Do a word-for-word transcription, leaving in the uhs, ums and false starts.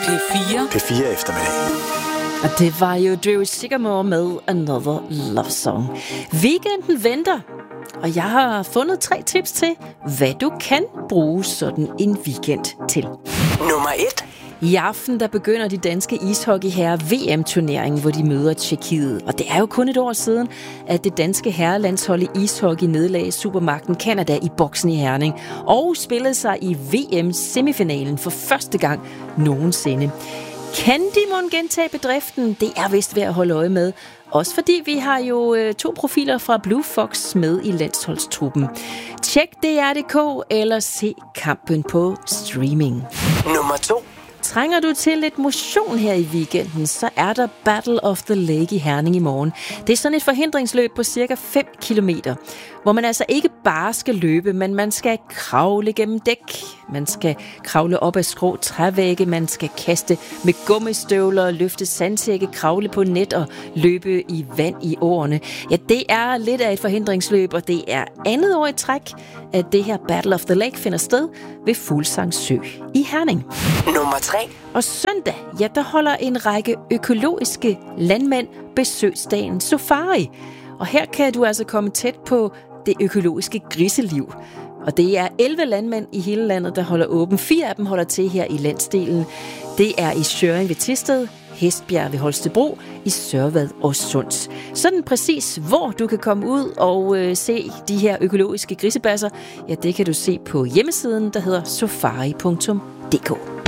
P fire. P fire eftermiddag. Og det var jo Drew Sycamore med Another Love Song. Weekenden venter, og jeg har fundet tre tips til, hvad du kan bruge sådan en weekend til. Nummer et. I aften der begynder de danske ishockeyherrer V M-turneringen, hvor de møder Tjekkiet. Og det er jo kun et år siden, at det danske herrelandshold i ishockey nedlagde supermagten Canada i boksen i Herning og spillede sig i V M-semifinalen for første gang nogensinde. Kan de mon gentage bedriften? Det er vist værd at holde øje med. Også fordi vi har jo øh, to profiler fra Blue Fox med i landsholdstruppen. Tjek D R punktum d k eller se kampen på streaming. Nummer to. Trænger du til lidt motion her i weekenden, så er der Battle of the Lake i Herning i morgen. Det er sådan et forhindringsløb på cirka fem kilometer, hvor man altså ikke bare skal løbe, men man skal kravle gennem dæk, man skal kravle op ad skrå trævægge, man skal kaste med gummistøvler, løfte sandsække, kravle på net og løbe i vand i årene. Ja, det er lidt af et forhindringsløb, og det er andet år i træk, at det her Battle of the Lake finder sted ved Fuglsang Sø i Herning. Nummer tre. Og søndag, ja, der holder en række økologiske landmænd besøgsdagen Safari. Og her kan du altså komme tæt på det økologiske griseliv. Og det er elleve landmænd i hele landet, der holder åben. Fire af dem holder til her i landsdelen. Det er i Skjørring ved Thisted, Hestbjerg ved Holstebro, i Sørvad og Sunds. Sådan præcis, hvor du kan komme ud og øh, se de her økologiske grisebasser, ja, det kan du se på hjemmesiden, der hedder safari punktum d k.